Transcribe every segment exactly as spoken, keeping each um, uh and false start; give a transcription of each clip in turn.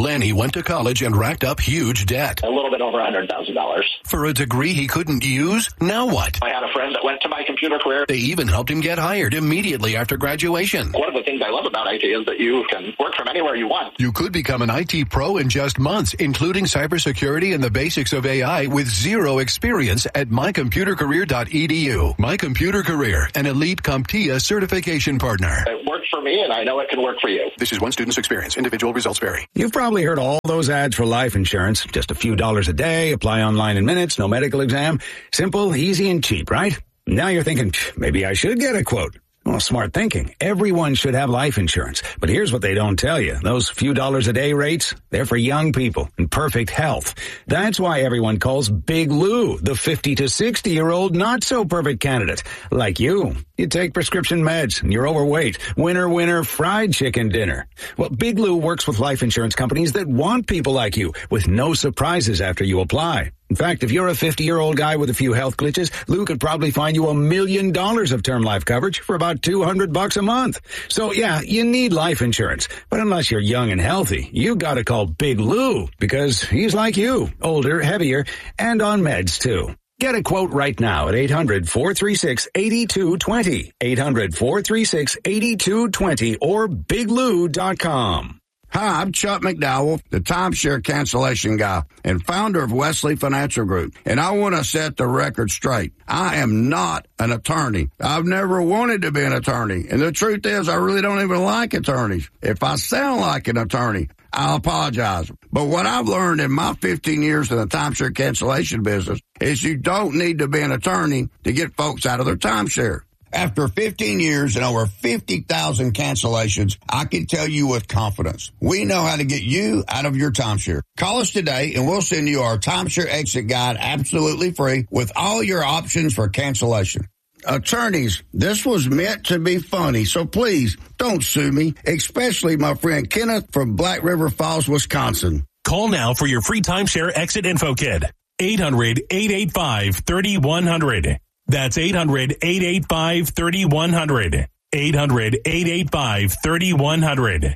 Then he went to college and racked up huge debt. A little bit over one hundred thousand dollars. For a degree he couldn't use? Now what? I had a friend that went to my computer career. They even helped him get hired immediately after graduation. One of the things I love about I T is that you can work from anywhere you want. You could become an I T pro in just months, including cybersecurity and the basics of A I with zero experience at my computer career dot e d u. My Computer Career, an elite CompTIA certification partner. It worked for me, and I know it can work for you. This is one student's experience. Individual results vary. You've probably heard all those ads for life insurance. Just a few dollars a day, apply online in minutes, no medical exam. Simple, easy, and cheap, right? Now you're thinking, maybe I should get a quote. Well, smart thinking. Everyone should have life insurance. But here's what they don't tell you. Those few dollars a day rates, they're for young people in perfect health. That's why everyone calls Big Lou the fifty to sixty year old not so perfect candidate. Like you. You take prescription meds and you're overweight. Winner, winner, fried chicken dinner. Well, Big Lou works with life insurance companies that want people like you with no surprises after you apply. In fact, if you're a fifty-year-old guy with a few health glitches, Lou could probably find you a million dollars of term life coverage for about two hundred bucks a month. So yeah, you need life insurance. But unless you're young and healthy, you gotta call Big Lou because he's like you, older, heavier, and on meds too. Get a quote right now at eight hundred, four three six, eight two two zero, eight hundred, four three six, eight two two zero, or big lou dot com. Hi, I'm Chuck McDowell, the timeshare cancellation guy and founder of Wesley Financial Group. And I want to set the record straight. I am not an attorney. I've never wanted to be an attorney. And the truth is, I really don't even like attorneys. If I sound like an attorney, I'll apologize. But what I've learned in my fifteen years in the timeshare cancellation business is you don't need to be an attorney to get folks out of their timeshare. After fifteen years and over fifty thousand cancellations, I can tell you with confidence, we know how to get you out of your timeshare. Call us today and we'll send you our timeshare exit guide absolutely free with all your options for cancellation. Attorneys, this was meant to be funny, so please don't sue me, especially my friend Kenneth from Black River Falls, Wisconsin. Call now for your free timeshare exit info kit. eight hundred, eight eight five, three one zero zero. That's eight hundred, eight eight five, three one zero zero. eight hundred, eight eight five, three one zero zero.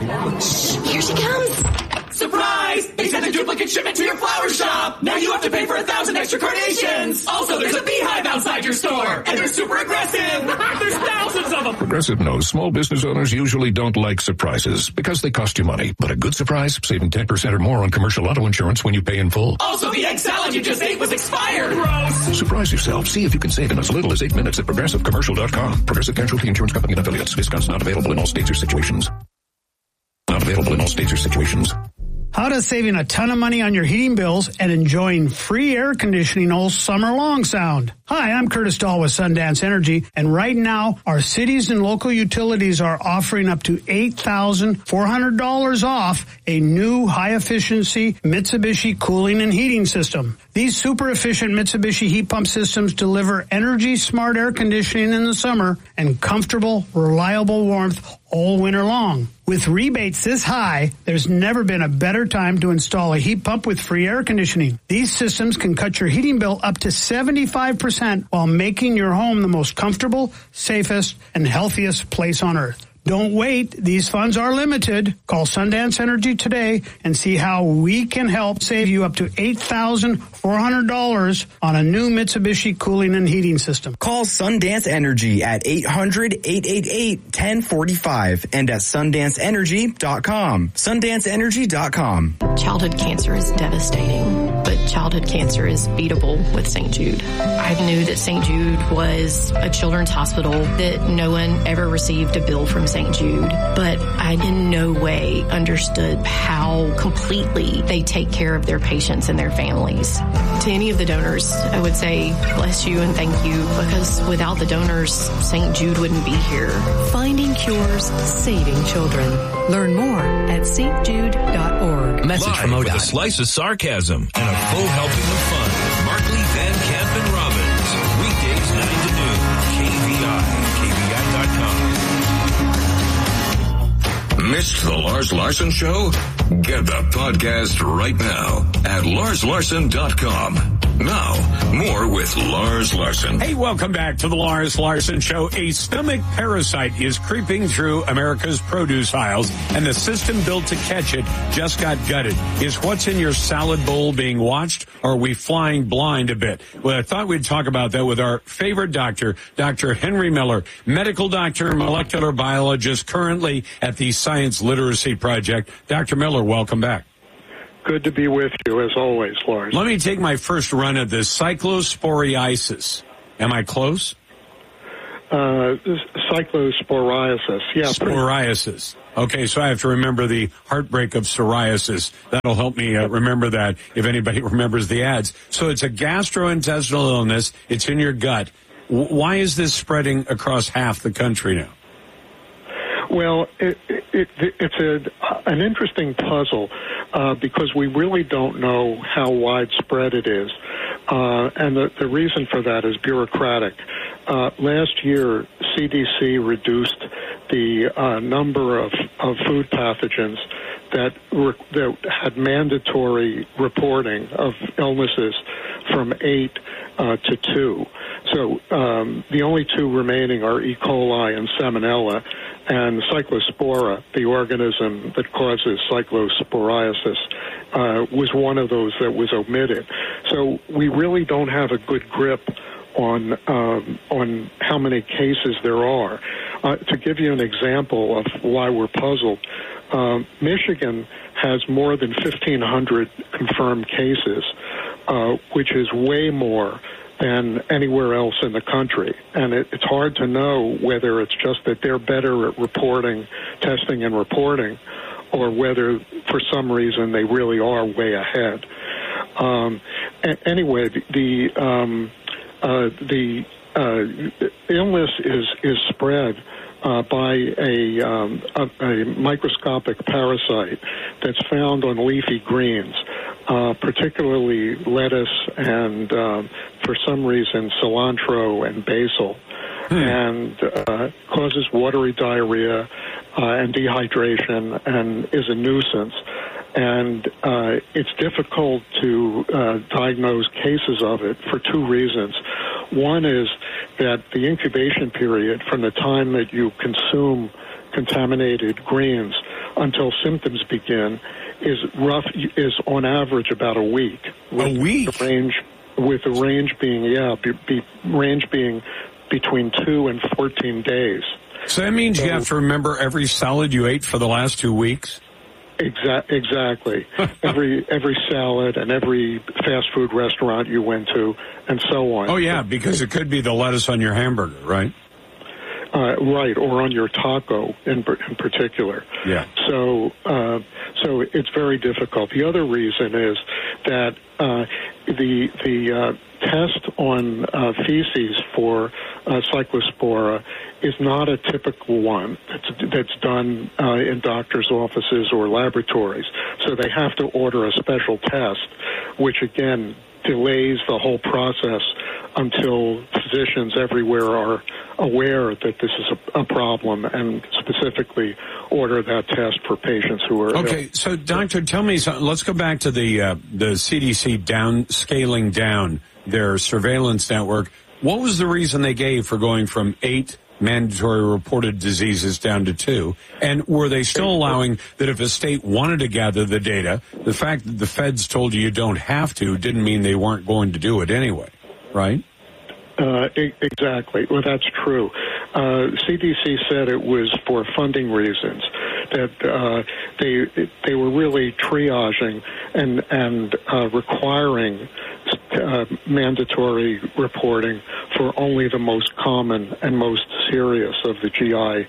Here she comes. Surprise! They sent a duplicate shipment to your flower shop. Now you have to pay for a thousand extra carnations. Also, there's a beehive outside your store. And they're super aggressive. There's thousands of them. Progressive knows small business owners usually don't like surprises because they cost you money. But a good surprise, saving ten percent or more on commercial auto insurance when you pay in full. Also, the egg salad you just ate was expired. Gross. Surprise yourself. See if you can save in as little as eight minutes at progressive commercial dot com. Progressive Casualty Insurance Company and affiliates. Discounts not available in all states or situations. Not available in all states or situations. How does saving a ton of money on your heating bills and enjoying free air conditioning all summer long sound? Hi, I'm Curtis Dahl with Sundance Energy, and right now, our cities and local utilities are offering up to eight thousand four hundred dollars off a new high-efficiency Mitsubishi cooling and heating system. These super-efficient Mitsubishi heat pump systems deliver energy-smart air conditioning in the summer and comfortable, reliable warmth all winter long. With rebates this high, there's never been a better time to install a heat pump with free air conditioning. These systems can cut your heating bill up to seventy-five percent while making your home the most comfortable, safest, and healthiest place on earth. Don't wait. These funds are limited. Call Sundance Energy today and see how we can help save you up to eight thousand four hundred dollars on a new Mitsubishi cooling and heating system. Call Sundance Energy at eight hundred, eight eight eight, one zero four five and at sundance energy dot com. sundance energy dot com. Childhood cancer is devastating, but childhood cancer is beatable with Saint Jude. I knew that Saint Jude was a children's hospital, that no one ever received a bill from Saint Jude, but I in no way understood how completely they take care of their patients and their families. To any of the donors, I would say bless you and thank you, because without the donors, Saint Jude wouldn't be here. Finding cures, saving children. Learn more at s t jude dot org. Message Live from O D O T. with a slice of sarcasm and a full helping of fun. Markley, Van Camp, and Robbins. Weekdays nine to noon. K V I. K V I dot com. Missed the Lars Larson Show? Get the podcast right now at lars larson dot com. Now, more with Lars Larson. Hey, welcome back to the Lars Larson Show. A stomach parasite is creeping through America's produce aisles, and the system built to catch it just got gutted. Is what's in your salad bowl being watched, or are we flying blind a bit? Well, I thought we'd talk about that with our favorite doctor, Doctor Henry Miller, medical doctor, molecular biologist, currently at the Science Literacy Project. Doctor Miller, welcome back. Good to be with you, as always, Lars. Let me take my first run at this. Cyclosporiasis. Am I close? Uh, cyclosporiasis, yeah. Sporiasis. Okay, so I have to remember the heartbreak of psoriasis. That'll help me uh, remember that if anybody remembers the ads. So it's a gastrointestinal illness. It's in your gut. W- why is this spreading across half the country now? Well, it, it, it, it's a, an interesting puzzle uh, because we really don't know how widespread it is. Uh, and the, the reason for that is bureaucratic. Uh, last year, C D C reduced the uh, number of, of food pathogens that, were, that had mandatory reporting of illnesses from eight uh, to two. So um, the only two remaining are E. coli and Salmonella, and Cyclospora, the organism that causes cyclosporiasis, uh, was one of those that was omitted. So we really don't have a good grip on um, on how many cases there are. Uh, to give you an example of why we're puzzled, um, Michigan has more than fifteen hundred confirmed cases, uh, which is way more than anywhere else in the country. And it, it's hard to know whether it's just that they're better at reporting, testing and reporting, or whether for some reason they really are way ahead. Um, a- anyway, the, the, um, uh, the uh, illness is, is spread Uh, by a, um, a, a microscopic parasite that's found on leafy greens, uh, particularly lettuce and, um, for some reason, cilantro and basil, hmm. and uh, causes watery diarrhea uh, and dehydration and is a nuisance. And uh, it's difficult to uh, diagnose cases of it for two reasons. One is that the incubation period from the time that you consume contaminated greens until symptoms begin is rough, is on average about a week. A week? The range, with the range being, yeah, be, be, range being between two and fourteen days. So that means so, you have to remember every salad you ate for the last two weeks? Exa- exactly. every every salad and every fast food restaurant you went to, and so on. Oh, yeah, because it could be the lettuce on your hamburger, right? Uh, right, or on your taco in, in particular. Yeah. So, uh, so it's very difficult. The other reason is that uh, the the uh, test on uh, feces for uh, Cyclospora is not a typical one that's, that's done uh, in doctors' offices or laboratories. So they have to order a special test, which again delays the whole process until physicians everywhere are aware that this is a, a problem and specifically order that test for patients who are okay, ill. So, Doctor, tell me something. Let's go back to the uh, the C D C down scaling down their surveillance network. What was the reason they gave for going from eight mandatory reported diseases down to two? And were they still allowing that if a state wanted to gather the data, the fact that the feds told you you don't have to didn't mean they weren't going to do it anyway, right? Uh, e- exactly. Well, that's true. Uh, C D C said it was for funding reasons, that uh, they they were really triaging and and uh, requiring uh, mandatory reporting for only the most common and most serious of the G I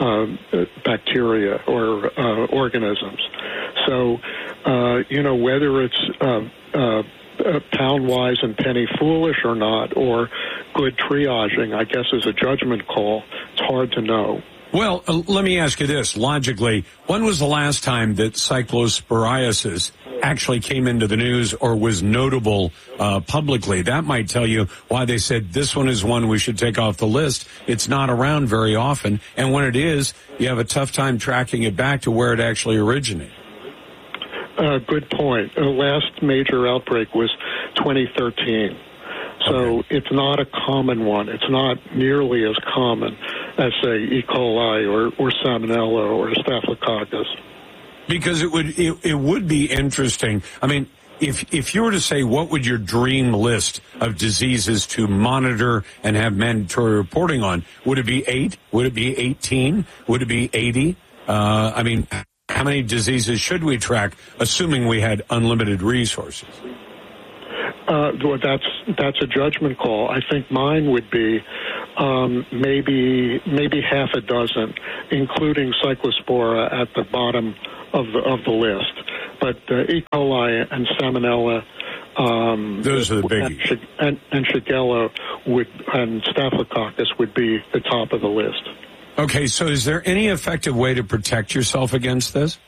uh, bacteria or uh, organisms. So, uh, you know, whether it's uh, uh, Uh, pound wise and penny foolish or not, or good triaging, I guess, is a judgment call. It's hard to know. Well, uh, let me ask you this. Logically, when was the last time that cyclosporiasis actually came into the news or was notable uh, publicly? That might tell you why they said this one is one we should take off the list. It's not around very often, and when it is, you have a tough time tracking it back to where it actually originated. Uh, good point. The last major outbreak was twenty thirteen. So okay. It's not a common one. It's not nearly as common as, say, E. coli or, or Salmonella or Staphylococcus. Because it would it, it would be interesting. I mean, if if you were to say what would your dream list of diseases to monitor and have mandatory reporting on, would it be eight? Would it be eighteen? Would it be eighty? Uh, I mean, how many diseases should we track, assuming we had unlimited resources? Uh, well, that's that's a judgment call. I think mine would be um, maybe maybe half a dozen, including Cyclospora at the bottom of the of the list. But uh, E. coli and Salmonella, um, those are the biggies, and, and, and Shigella would and Staphylococcus would be the top of the list. Okay, so is there any effective way to protect yourself against this?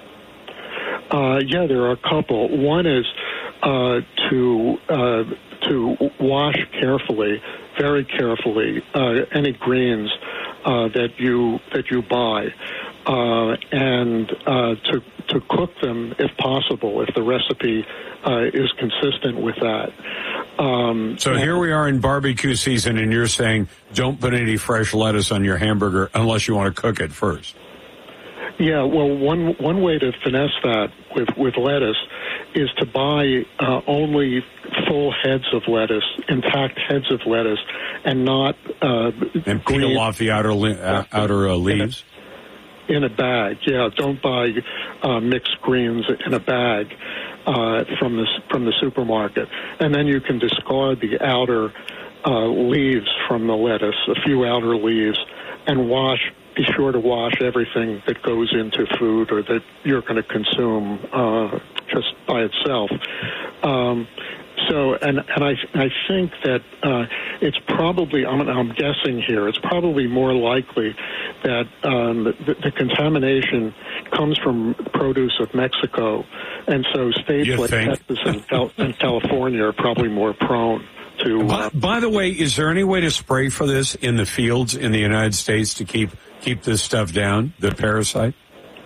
Uh, yeah, there are a couple. One is uh, to uh, to wash carefully, very carefully, uh, any greens uh, that you that you buy, uh, and uh, to to cook them if possible, if the recipe uh, is consistent with that. Um, so here we are in barbecue season, and you're saying don't put any fresh lettuce on your hamburger unless you want to cook it first. Yeah, well, one one way to finesse that with, with lettuce is to buy uh, only full heads of lettuce, intact heads of lettuce, and not uh, and peel green, off the outer li- uh, outer uh, leaves. In a, in a bag, yeah. Don't buy uh, mixed greens in a bag uh, from the from the supermarket, and then you can discard the outer uh, leaves from the lettuce, a few outer leaves, and wash. Be sure to wash everything that goes into food or that you're going to consume uh, just by itself. Um, so, and and I I think that uh, it's probably I'm, I'm guessing here. It's probably more likely that um, the, the contamination comes from produce of Mexico, and so states you like think? Texas and, Cal- and California are probably more prone. To, uh, by, by the way, is there any way to spray for this in the fields in the United States to keep keep this stuff down, the parasite?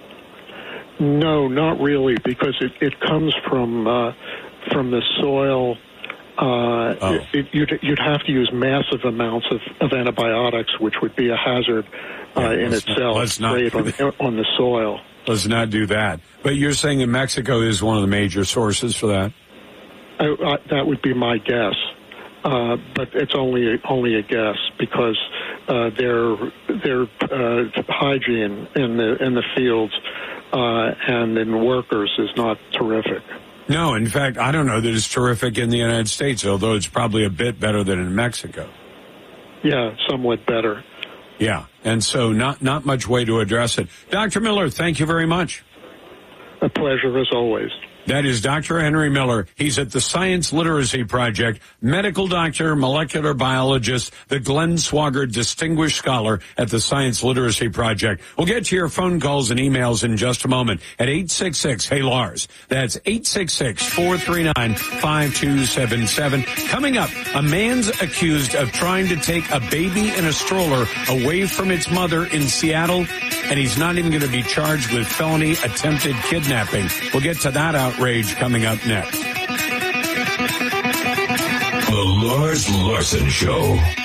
No, not really, because it, it comes from uh, from the soil. Uh, oh. it, it, you'd, you'd have to use massive amounts of, of antibiotics, which would be a hazard uh, yeah, in itself, let's not, sprayed on, on the soil. Let's not do that. But you're saying that Mexico is one of the major sources for that? I, I, that would be my guess. Uh, but it's only only a guess because uh, their their uh, hygiene in the in the fields uh, and in workers is not terrific. No, in fact, I don't know that it's terrific in the United States, although it's probably a bit better than in Mexico. Yeah, somewhat better. Yeah, and so not not much way to address it. Doctor Miller, thank you very much. A pleasure as always. That is Doctor Henry Miller. He's at the Science Literacy Project, medical doctor, molecular biologist, the Glenn Swagger Distinguished Scholar at the Science Literacy Project. We'll get to your phone calls and emails in just a moment at eight six six, hey Lars. That's eight six six, four three nine, five two seven seven. Coming up, a man's accused of trying to take a baby in a stroller away from its mother in Seattle, and he's not even going to be charged with felony attempted kidnapping. We'll get to that outrage coming up next. The Lars Larson Show.